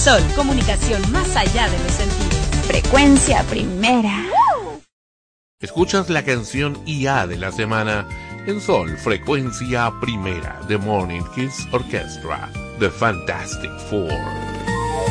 Sol, comunicación más allá de los sentidos. Frecuencia primera. Escuchas la canción IA de la semana en Sol, frecuencia primera, The Morning Kids Orchestra, The Fantastic Four.